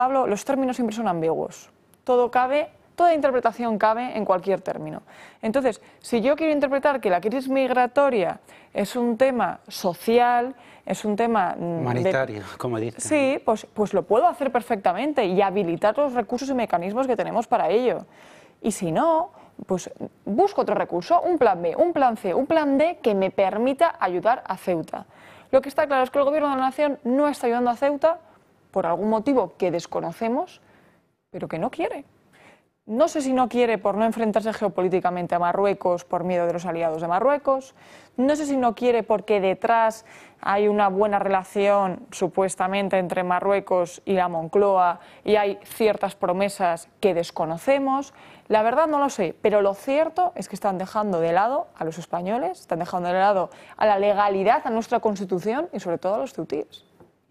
Pablo, los términos siempre son ambiguos. Todo cabe, toda interpretación cabe en cualquier término. Entonces, si yo quiero interpretar que la crisis migratoria es un tema social, es un tema humanitario, como dicen. Sí, pues lo puedo hacer perfectamente y habilitar los recursos y mecanismos que tenemos para ello. Y si no, pues busco otro recurso, un plan B, un plan C, un plan D que me permita ayudar a Ceuta. Lo que está claro es que el Gobierno de la Nación no está ayudando a Ceuta por algún motivo que desconocemos, pero que no quiere. No sé si no quiere por no enfrentarse geopolíticamente a Marruecos por miedo de los aliados de Marruecos, no sé si no quiere porque detrás hay una buena relación supuestamente entre Marruecos y la Moncloa y hay ciertas promesas que desconocemos. La verdad no lo sé, pero lo cierto es que están dejando de lado a los españoles, están dejando de lado a la legalidad, a nuestra Constitución y sobre todo a los ceutíes.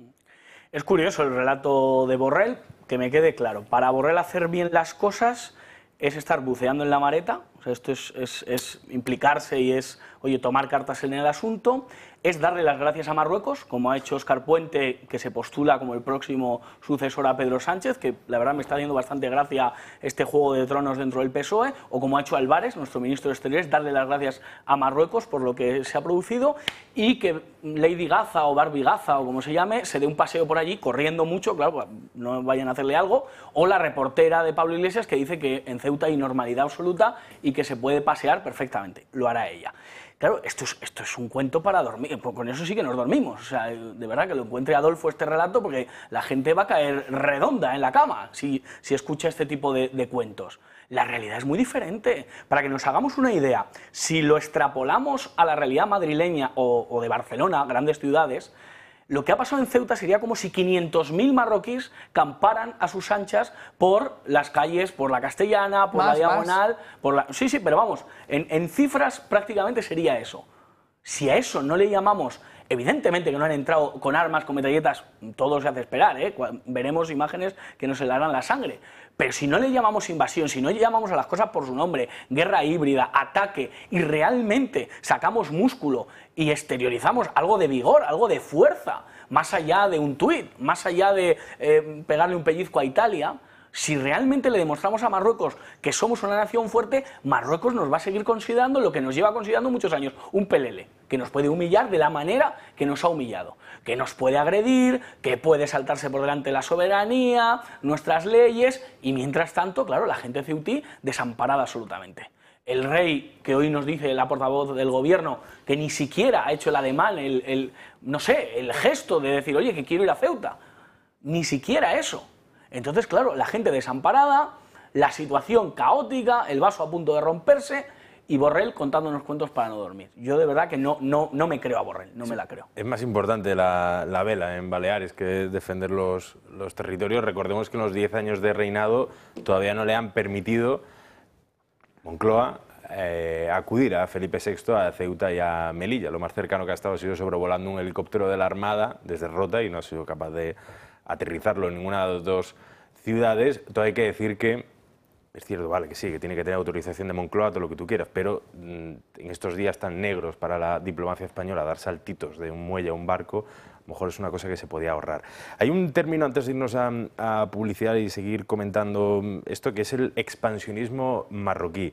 Es curioso el relato de Borrell, que me quede claro. Para Borrell hacer bien las cosas es estar buceando en la mareta, o sea, esto es implicarse y es, oye, tomar cartas en el asunto, es darle las gracias a Marruecos, como ha hecho Óscar Puente, que se postula como el próximo sucesor a Pedro Sánchez, que la verdad me está dando bastante gracia este juego de tronos dentro del PSOE, o como ha hecho Álvarez, nuestro ministro de Exteriores, darle las gracias a Marruecos por lo que se ha producido y que Lady Gaza o Barbie Gaza o como se llame, se dé un paseo por allí corriendo mucho, claro, no vayan a hacerle algo, o la reportera de Pablo Iglesias que dice que en Ceuta hay normalidad absoluta y que se puede pasear perfectamente, lo hará ella. Claro, esto es un cuento para dormir, con eso sí que nos dormimos, o sea, de verdad que lo encuentre Adolfo este relato porque la gente va a caer redonda en la cama si escucha este tipo de cuentos. La realidad es muy diferente. Para que nos hagamos una idea, si lo extrapolamos a la realidad madrileña o de Barcelona, grandes ciudades, lo que ha pasado en Ceuta sería como si 500.000 marroquíes camparan a sus anchas por las calles, por la Castellana, por la Diagonal, por la... Sí, pero vamos, en cifras prácticamente sería eso. Si a eso no le llamamos, evidentemente que no han entrado con armas, con metralletas, todo se hace esperar, veremos imágenes que nos helarán la sangre. Pero si no le llamamos invasión, si no le llamamos a las cosas por su nombre, guerra híbrida, ataque, y realmente sacamos músculo y exteriorizamos algo de vigor, algo de fuerza, más allá de un tuit, más allá de pegarle un pellizco a Italia, si realmente le demostramos a Marruecos que somos una nación fuerte, Marruecos nos va a seguir considerando lo que nos lleva considerando muchos años, un pelele, que nos puede humillar de la manera que nos ha humillado, que nos puede agredir, que puede saltarse por delante la soberanía, nuestras leyes, y mientras tanto, claro, la gente ceutí desamparada absolutamente. El rey, que hoy nos dice la portavoz del gobierno, que ni siquiera ha hecho el ademán, no sé, el gesto de decir, oye, que quiero ir a Ceuta, ni siquiera eso. Entonces, claro, la gente desamparada, la situación caótica, el vaso a punto de romperse y Borrell contándonos cuentos para no dormir. Yo de verdad que no me creo a Borrell, no me la creo. Es más importante la vela en Baleares que defender los territorios. Recordemos que en los 10 años de reinado todavía no le han permitido Moncloa acudir a Felipe VI, a Ceuta y a Melilla. Lo más cercano que ha estado ha sido sobrevolando un helicóptero de la Armada desde Rota y no ha sido capaz de aterrizarlo en ninguna de las dos ciudades. Todo hay que decir que es cierto, vale, que sí, que tiene que tener autorización de Moncloa, todo lo que tú quieras, pero en estos días tan negros para la diplomacia española, dar saltitos de un muelle a un barco, a lo mejor es una cosa que se podía ahorrar. Hay un término, antes de irnos a publicidad y seguir comentando esto, que es el expansionismo marroquí.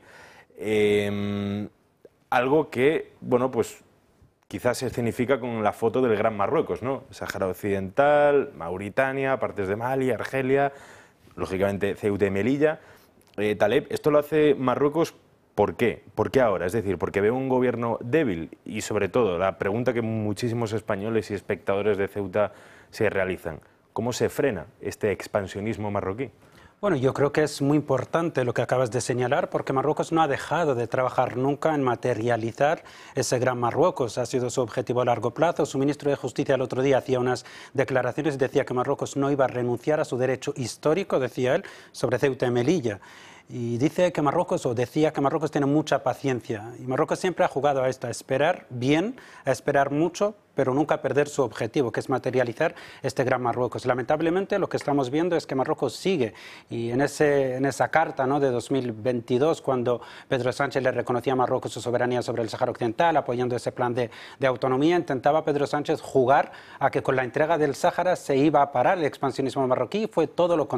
Algo que, bueno, pues quizás se escenifica con la foto del Gran Marruecos, ¿no? Sáhara Occidental, Mauritania, partes de Mali, Argelia, lógicamente Ceuta y Melilla. Taleb, esto lo hace Marruecos, ¿por qué? ¿Por qué ahora? Es decir, porque ve un gobierno débil y, sobre todo, la pregunta que muchísimos españoles y espectadores de Ceuta se realizan, ¿cómo se frena este expansionismo marroquí? Bueno, yo creo que es muy importante lo que acabas de señalar, porque Marruecos no ha dejado de trabajar nunca en materializar ese gran Marruecos. Ha sido su objetivo a largo plazo. Su ministro de Justicia el otro día hacía unas declaraciones y decía que Marruecos no iba a renunciar a su derecho histórico, decía él, sobre Ceuta y Melilla. Y dice que Marruecos, o decía que Marruecos tiene mucha paciencia. Y Marruecos siempre ha jugado a esto, a esperar bien, a esperar mucho, pero nunca perder su objetivo, que es materializar este gran Marruecos. Lamentablemente lo que estamos viendo es que Marruecos sigue, y en esa carta, ¿no?, de 2022, cuando Pedro Sánchez le reconocía a Marruecos su soberanía sobre el Sáhara Occidental, apoyando ese plan de autonomía, intentaba Pedro Sánchez jugar a que con la entrega del Sáhara se iba a parar el expansionismo marroquí, fue todo lo contrario.